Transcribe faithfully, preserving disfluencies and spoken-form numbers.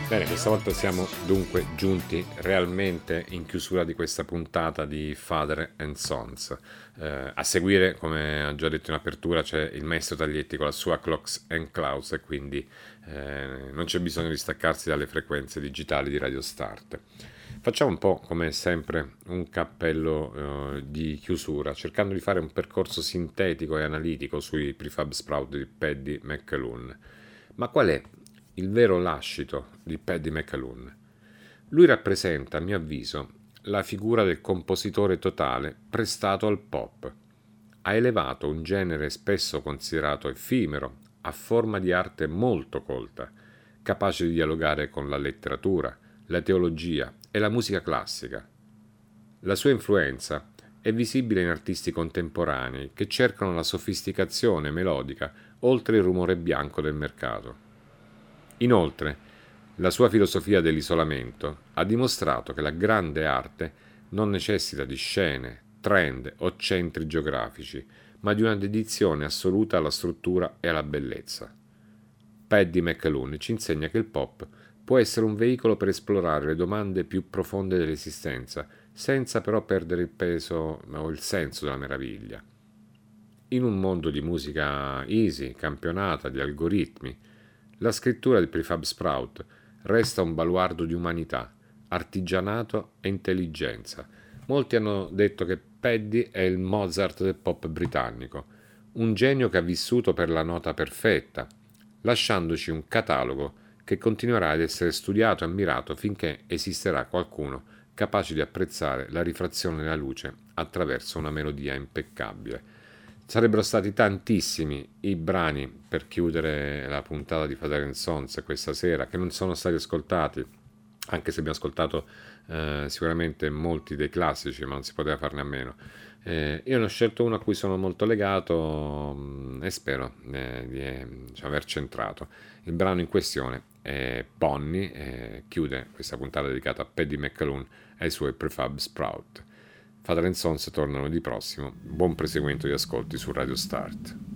Bene, questa volta siamo dunque giunti realmente in chiusura di questa puntata di Father and Sons. Eh, a seguire, come ho già detto in apertura, c'è il maestro Taglietti con la sua Clocks and Clouds e quindi eh, non c'è bisogno di staccarsi dalle frequenze digitali di Radio Start. Facciamo un po' come sempre un cappello eh, di chiusura, cercando di fare un percorso sintetico e analitico sui prefab sprout di Paddy McAloon. Ma qual è il vero lascito di Paddy McAloon? Lui rappresenta, a mio avviso, la figura del compositore totale prestato al pop. Ha elevato un genere spesso considerato effimero a forma di arte molto colta, capace di dialogare con la letteratura, la teologia e la musica classica. La sua influenza è visibile in artisti contemporanei che cercano la sofisticazione melodica oltre il rumore bianco del mercato. Inoltre, la sua filosofia dell'isolamento ha dimostrato che la grande arte non necessita di scene, trend o centri geografici, ma di una dedizione assoluta alla struttura e alla bellezza. Paddy McAloon ci insegna che il pop può essere un veicolo per esplorare le domande più profonde dell'esistenza, senza però perdere il peso o il senso della meraviglia. In un mondo di musica easy, campionata, di algoritmi, la scrittura del prefab sprout resta un baluardo di umanità, artigianato e intelligenza. Molti hanno detto che Paddy è il Mozart del pop britannico, un genio che ha vissuto per la nota perfetta, lasciandoci un catalogo che continuerà ad essere studiato e ammirato finché esisterà qualcuno capace di apprezzare la rifrazione della luce attraverso una melodia impeccabile. Sarebbero stati tantissimi i brani per chiudere la puntata di Father and Sons questa sera che non sono stati ascoltati, anche se abbiamo ascoltato eh, sicuramente molti dei classici, ma non si poteva farne a meno. Eh, io ne ho scelto uno a cui sono molto legato mh, e spero eh, di eh, diciamo, aver centrato. Il brano in questione è Bonnie, e chiude questa puntata dedicata a Paddy McAloon e ai suoi prefab sprout. Father and Sons tornano di prossimo. Buon proseguimento di ascolti su Radio Start.